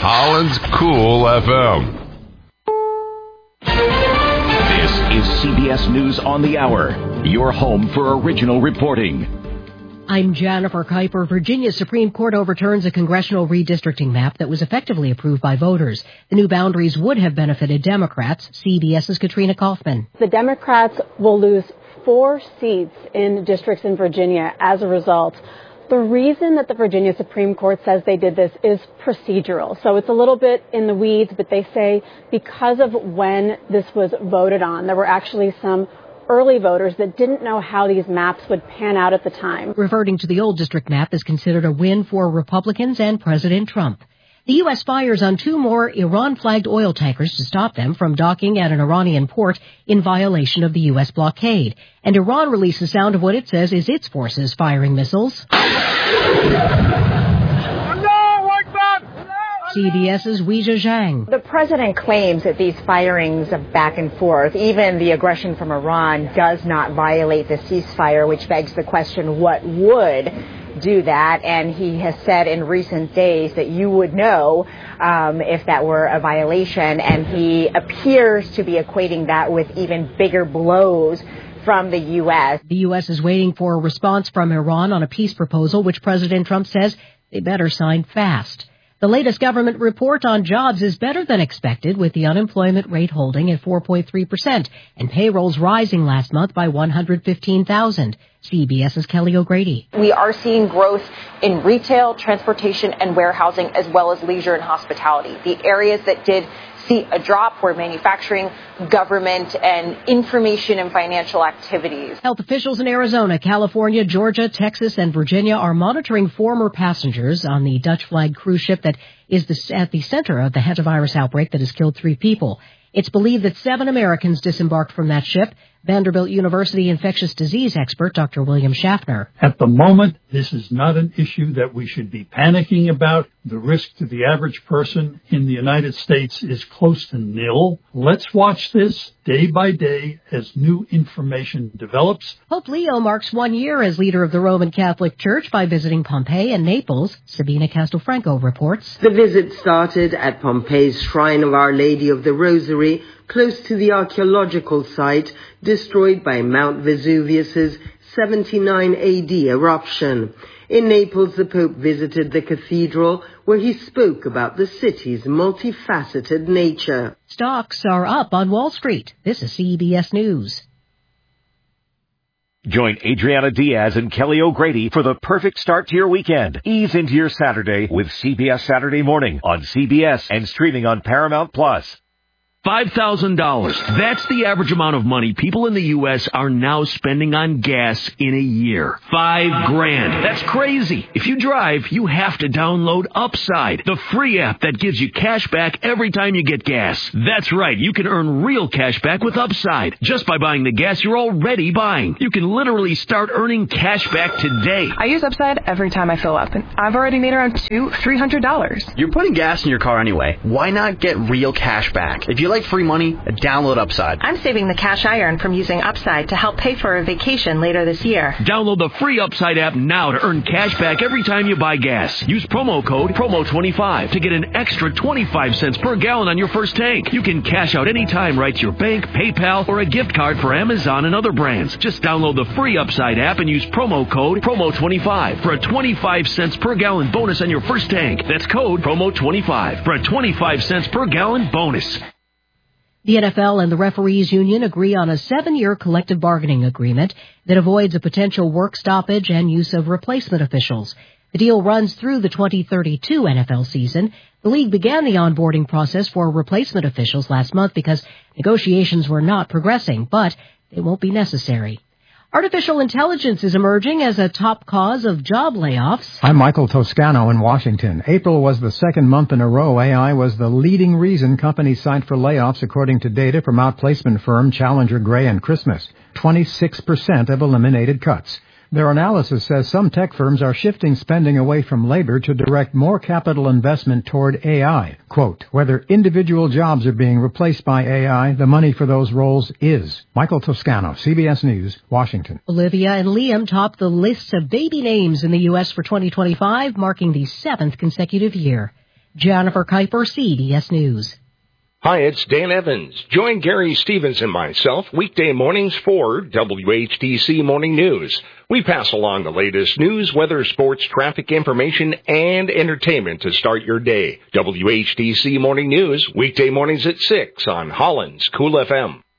Holland's Cool FM. This is CBS News on the Hour, your home for original reporting. I'm Jennifer Kuiper. Virginia's Supreme Court overturns a congressional redistricting map that was effectively approved by voters. The new boundaries would have benefited Democrats. CBS's Katrina Kaufman. The Democrats will lose 4 seats in districts in Virginia as a result. The reason that the Virginia Supreme Court says they did this is procedural. So it's a little bit in the weeds, but they say because of when this was voted on, there were actually some early voters that didn't know how these maps would pan out at the time. Reverting to the old district map is considered a win for Republicans and President Trump. The U.S. fires on 2 more Iran-flagged oil tankers to stop them from docking at an Iranian port in violation of the U.S. blockade. And Iran released the sound of what it says is its forces firing missiles. CBS's Weijia Zhang. The president claims that these firings back and forth, even the aggression from Iran, does not violate the ceasefire, which begs the question, what would do that? And he has said in recent days that you would know if that were a violation. And he appears to be equating that with even bigger blows from the U.S. The U.S. is waiting for a response from Iran on a peace proposal, which President Trump says they better sign fast. The latest government report on jobs is better than expected, with the unemployment rate holding at 4.3% and payrolls rising last month by 115,000. CBS's Kelly O'Grady. We are seeing growth in retail, transportation, and warehousing, as well as leisure and hospitality. The areas that did see a drop were manufacturing, government, and information and financial activities. Health officials in Arizona, California, Georgia, Texas, and Virginia are monitoring former passengers on the Dutch-flagged cruise ship that is at the center of the hantavirus outbreak that has killed 3 people. It's believed that 7 Americans disembarked from that ship. Vanderbilt University infectious disease expert Dr. William Schaffner. At the moment, this is not an issue that we should be panicking about. The risk to the average person in the United States is close to nil. Let's watch this day by day as new information develops. Pope Leo marks 1 year as leader of the Roman Catholic Church by visiting Pompeii and Naples. Sabina Castelfranco reports. The visit started at Pompeii's Shrine of Our Lady of the Rosary, close to the archaeological site destroyed by Mount Vesuvius's 79 AD eruption. In Naples, the Pope visited the cathedral, where he spoke about the city's multifaceted nature. Stocks are up on Wall Street. This is CBS News. Join Adriana Diaz and Kelly O'Grady for the perfect start to your weekend. Ease into your Saturday with CBS Saturday Morning on CBS and streaming on Paramount+. $5,000. That's the average amount of money people in the U.S. are now spending on gas in a year. $5,000. That's crazy. If you drive, you have to download Upside, the free app that gives you cash back every time you get gas. That's right. You can earn real cash back with Upside just by buying the gas you're already buying. You can literally start earning cash back today. I use Upside every time I fill up, and I've already made around $300. You're putting gas in your car anyway. Why not get real cash back? If you like free money, download Upside. I'm saving the cash I earn from using Upside to help pay for a vacation later this year. Download the free Upside app now to earn cash back every time you buy gas. Use promo code PROMO25 to get an extra 25 cents per gallon on your first tank. You can cash out anytime right to your bank, PayPal, or a gift card for Amazon and other brands. Just download the free Upside app and use promo code PROMO25 for a 25 cents per gallon bonus on your first tank. That's code PROMO25 for a 25 cents per gallon bonus. The NFL and the Referees Union agree on a 7-year collective bargaining agreement that avoids a potential work stoppage and use of replacement officials. The deal runs through the 2032 NFL season. The league began the onboarding process for replacement officials last month because negotiations were not progressing, but they won't be necessary. Artificial intelligence is emerging as a top cause of job layoffs. I'm Michael Toscano in Washington. April was the second month in a row AI was the leading reason companies cite for layoffs, according to data from outplacement firm Challenger Gray and Christmas. 26% have eliminated cuts. Their analysis says some tech firms are shifting spending away from labor to direct more capital investment toward AI. Quote, whether individual jobs are being replaced by AI, the money for those roles is. Michael Toscano, CBS News, Washington. Olivia and Liam topped the lists of baby names in the U.S. for 2025, marking the 7th consecutive year. Jennifer Kuiper, CBS News. Hi, it's Dan Evans. Join Gary Stevens and myself weekday mornings for WHTC Morning News. We pass along the latest news, weather, sports, traffic information, and entertainment to start your day. WHTC Morning News, weekday mornings at 6 on Holland's Cool FM.